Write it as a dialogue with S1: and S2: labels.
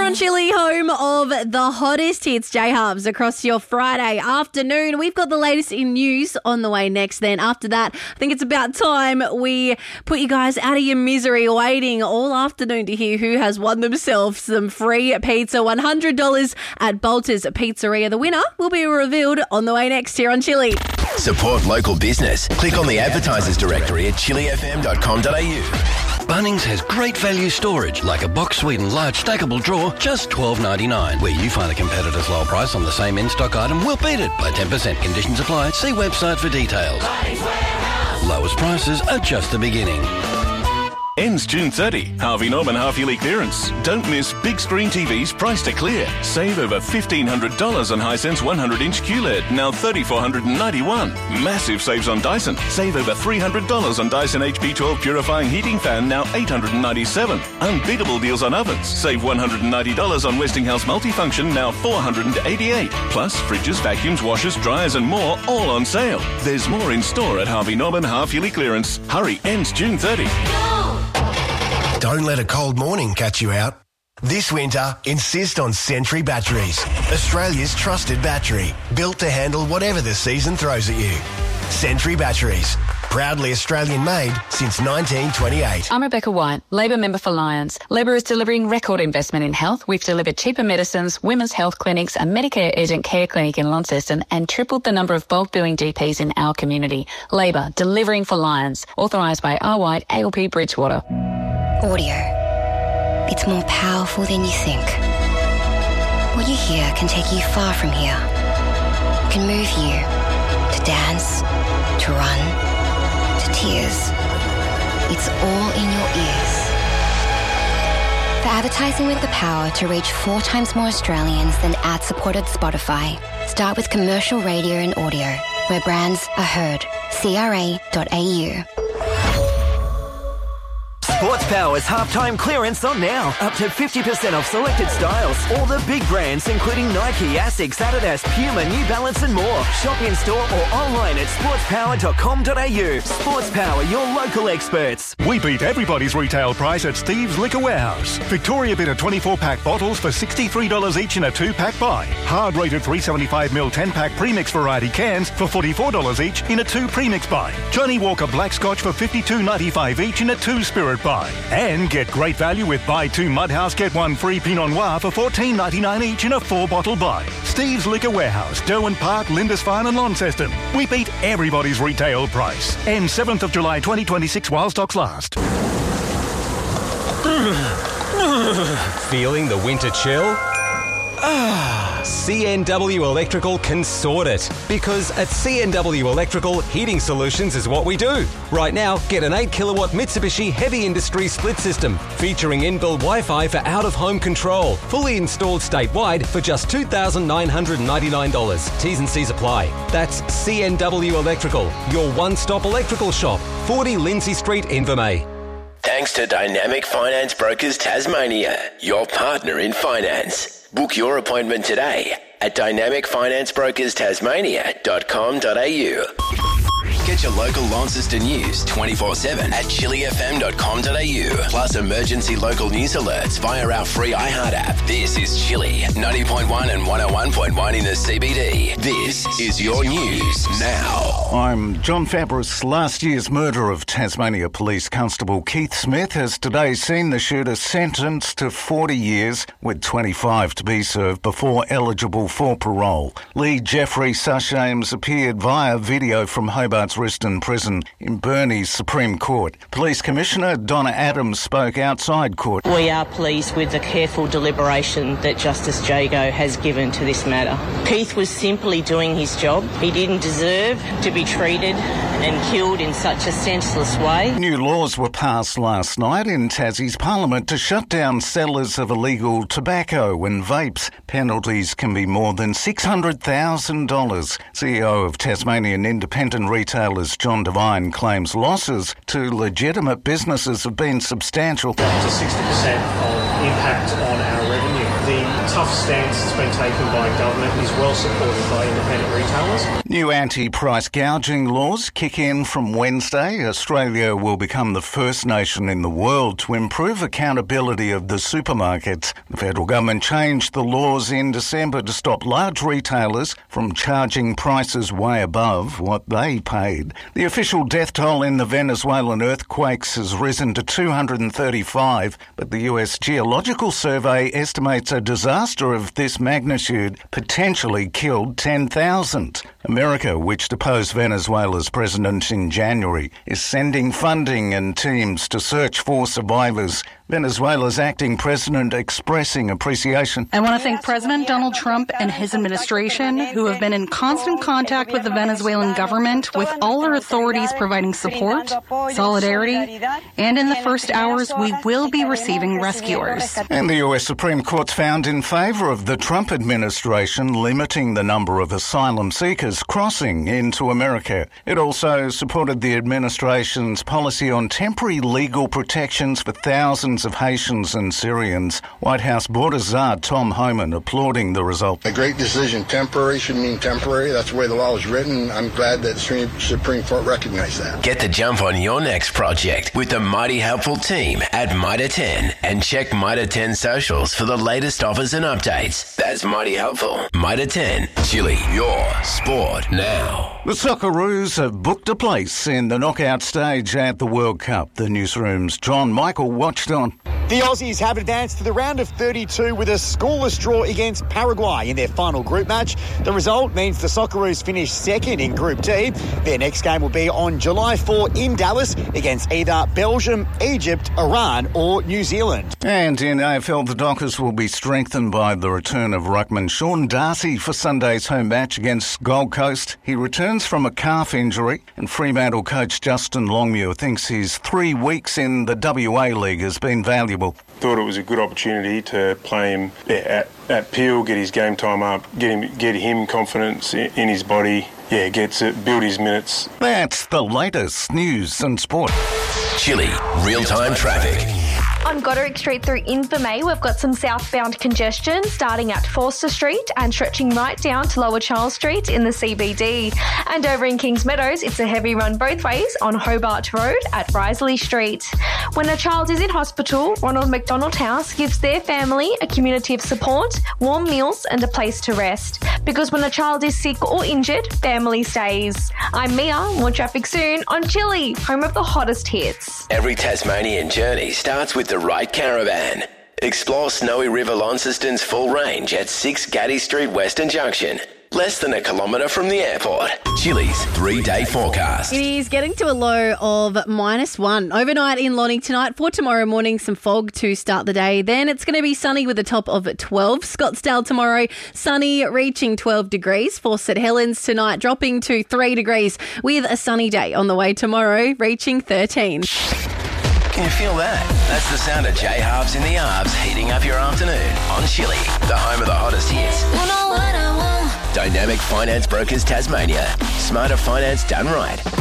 S1: on Chili, home of the hottest hits, J-Hubs, across your Friday afternoon. We've got the latest in news on the way next. Then after that, I think it's about time we put you guys out of your misery waiting all afternoon to hear who has won themselves some free pizza, $100 at Bolter's Pizzeria. The winner will be revealed on the way next here on Chili.
S2: Support local business. Click on the advertisers directory at chilifm.com.au.
S3: Bunnings has great value storage, like a box Sweden large stackable drawer, just $12.99. Where you find a competitor's lower price on the same in-stock item, we'll beat it by 10%. Conditions apply. See website for details. Lowest prices are just the beginning.
S4: Ends June 30. Harvey Norman half-yearly clearance. Don't miss big screen TVs priced to clear. Save over $1,500 on Hisense 100-inch QLED, now $3,491. Massive saves on Dyson. Save over $300 on Dyson HP12 purifying heating fan, now $897. Unbeatable deals on ovens. Save $190 on Westinghouse multifunction, now $488. Plus, fridges, vacuums, washers, dryers and more, all on sale. There's more in store at Harvey Norman half-yearly clearance. Hurry, ends June 30.
S2: Don't let a cold morning catch you out. This winter, insist on Sentry Batteries, Australia's trusted battery, built to handle whatever the season throws at you. Sentry Batteries, proudly Australian-made since 1928.
S5: I'm Rebecca White, Labor member for Lions. Labor is delivering record investment in health. We've delivered cheaper medicines, women's health clinics, a Medicare urgent care clinic in Launceston, and tripled the number of bulk billing GPs in our community. Labor, delivering for Lions. Authorised by R. White, ALP Bridgewater.
S6: Audio. It's more powerful than you think. What you hear can take you far from here. It can move you to dance, to run, to tears. It's all in your ears. For advertising with the power to reach 4 times more Australians than ad-supported Spotify, start with commercial radio and audio, where brands are heard. CRA.au.
S7: Sports Power's halftime clearance on now. Up to 50% off selected styles. All the big brands, including Nike, Asics, Adidas, Puma, New Balance and more. Shop in store or online at sportspower.com.au. Sports Power, your local experts.
S8: We beat everybody's retail price at Steve's Liquor Warehouse. Victoria Bitter 24-pack bottles for $63 each in a 2-pack buy. Hard-rated 375ml 10-pack premix variety cans for $44 each in a 2 premix buy. Johnny Walker Black Scotch for $52.95 each in a 2 spirit buy. And get great value with buy 2 Mudhouse, get 1 free Pinot Noir for $14.99 each in a 4-bottle buy. Steve's Liquor Warehouse, Derwent Park, Lindisfarne and Launceston. We beat everybody's retail price. Ends 7th of July 2026 while stocks last.
S9: Feeling the winter chill? CNW Electrical can sort it. Because at CNW Electrical, heating solutions is what we do. Right now, get an 8-kilowatt Mitsubishi Heavy Industry split system featuring inbuilt Wi-Fi for out-of-home control. Fully installed statewide for just $2,999. T's and C's apply. That's CNW Electrical, your one-stop electrical shop. 40 Lindsay Street, Invermay.
S2: Thanks to Dynamic Finance Brokers Tasmania, your partner in finance. Book your appointment today at dynamicfinanceBrokersTasmania.com.au. Get your local Launceston news 24/7 at chilifm.com.au. Plus emergency local news alerts via our free iHeart app. This is Chili, 90.1 and 101.1 in the CBD. This is your news now.
S10: I'm John Fabris. Last year's murder of Tasmania Police Constable Keith Smith has today seen the shooter sentenced to 40 years, with 25 to be served before eligible for parole. Lee Jeffrey Sushames appeared via video from Hobart's Riston Prison in Burnie's Supreme Court. Police Commissioner Donna Adams spoke outside court.
S11: We are pleased with the careful deliberation that Justice Jago has given to this matter. Keith was simply doing his job. He didn't deserve to be treated and killed in such a senseless way.
S10: New laws were passed last night in Tassie's Parliament to shut down sellers of illegal tobacco and vapes. Penalties can be more than $600,000. CEO of Tasmanian Independent Retailers John Devine claims losses to legitimate businesses have been substantial.
S12: Up to 60% of impact on our revenue. The tough stance that's been taken by government is well supported by independent retailers.
S10: New anti-price gouging laws kick in from Wednesday. Australia will become the first nation in the world to improve accountability of the supermarkets. The federal government changed the laws in December to stop large retailers from charging prices way above what they paid. The official death toll in the Venezuelan earthquakes has risen to 235, but the US Geological Survey estimates a disaster of this magnitude potentially killed 10,000. America, which deposed Venezuela's president in January, is sending funding and teams to search for survivors. Venezuela's acting president expressing appreciation.
S13: I want to thank President Donald Trump and his administration, who have been in constant contact with the Venezuelan government, with all our authorities providing support, solidarity, and in the first hours we will be receiving rescuers.
S10: And the US Supreme Court's found in favour of the Trump administration limiting the number of asylum seekers crossing into America. It also supported the administration's policy on temporary legal protections for thousands of Haitians and Syrians. White House border czar Tom Homan applauding the result.
S14: A great decision. Temporary should mean temporary. That's the way the law is written. I'm glad that the Supreme Court recognized that.
S2: Get the jump on your next project with the Mighty Helpful team at Mitre 10 and check Mitre 10 socials for the latest offers and updates. That's Mighty Helpful. Mitre 10, Chile, your sport now.
S10: The Socceroos have booked a place in the knockout stage at the World Cup. The newsroom's John Michael watched on.
S15: The Aussies have advanced to the round of 32 with a scoreless draw against Paraguay in their final group match. The result means the Socceroos finish second in Group D. Their next game will be on July 4 in Dallas against either Belgium, Egypt, Iran or New Zealand.
S10: And in AFL, the Dockers will be strengthened by the return of ruckman Sean Darcy for Sunday's home match against Gold Coast. He returns from a calf injury, and Fremantle coach Justin Longmuir thinks his 3 weeks in the WA League has been valuable.
S16: Thought it was a good opportunity to play him at Peel, get his game time up, get him confidence in his body. Yeah, build his minutes.
S10: That's the latest news and sport.
S2: Chile, real-time traffic.
S17: On Goderic Street through Invermay, we've got some southbound congestion starting at Forster Street and stretching right down to Lower Charles Street in the CBD. And over in Kings Meadows, it's a heavy run both ways on Hobart Road at Risley Street. When a child is in hospital, Ronald McDonald House gives their family a community of support, warm meals and a place to rest. Because when a child is sick or injured, family stays. I'm Mia, more traffic soon on Chile, home of the hottest hits.
S2: Every Tasmanian journey starts with the right caravan. Explore Snowy River Launceston's full range at 6 Gaddy Street Western Junction. Less than a kilometre from the airport. Chile's 3-day forecast.
S1: It is getting to a low of -1. Overnight in Lonnie tonight. For tomorrow morning, some fog to start the day. Then it's going to be sunny with a top of 12. Scottsdale tomorrow, sunny, reaching 12 degrees. For St Helens tonight, dropping to 3 degrees with a sunny day on the way tomorrow, reaching 13.
S2: Can you feel that? That's the sound of J Harbs in the Arbs heating up your afternoon on Chile, the home of the hottest hits.
S18: You know what I want.
S2: Dynamic Finance Brokers Tasmania. Smarter finance done right.